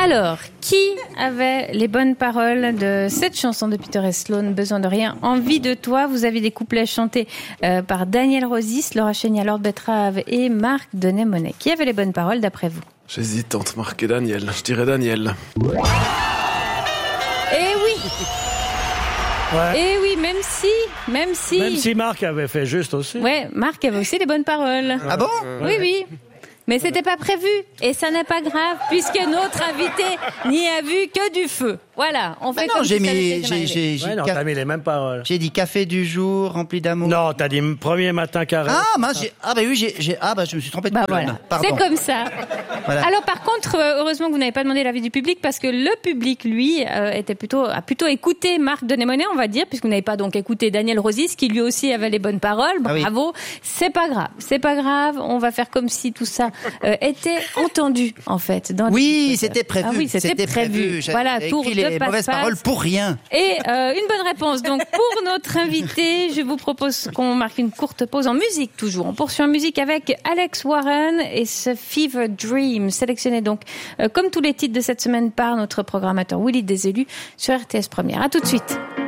Alors, qui avait les bonnes paroles de cette chanson de Peter et Sloan, Besoin de rien, envie de toi? Vous avez des couplets chantés par Daniel Rosis, Laura Chénier, Lord Betrave et Marc Denet-Monet. Qui avait les bonnes paroles d'après vous? J'hésite entre Marc et Daniel. Je dirais Daniel. Eh oui. Ouais. Eh oui, même si Marc avait fait juste aussi. Ouais, Marc avait aussi les bonnes paroles. Ah bon? Oui. Mais c'était pas prévu. Et ça n'est pas grave, puisque notre invité n'y a vu que du feu. Voilà, on fait comme si ça n'était jamais arrivé. Non, t'as mis les mêmes paroles. J'ai dit café du jour, rempli d'amour. Non, t'as dit premier matin carré. Ah, mince, je me suis trompé de Bah colonne. voilà, Pardon. c'est comme ça. Voilà. Alors par contre, heureusement que vous n'avez pas demandé l'avis du public, parce que le public, lui, a plutôt écouté Marc Denet-Monet, on va dire, puisque vous n'avez pas donc écouté Daniel Rosis, qui lui aussi avait les bonnes paroles. Bravo, c'est pas grave, on va faire comme si tout ça était entendu, en fait. Oui, c'était prévu. Ah oui, c'était prévu. Voilà, tour de les mauvaises paroles pour rien. Et une bonne réponse. Donc pour notre invité, je vous propose qu'on marque une courte pause en musique toujours. On poursuit en musique avec Alex Warren et ce Fever Dream, sélectionné donc comme tous les titres de cette semaine par notre programmateur Willy Desélus sur RTS Première. À tout de suite.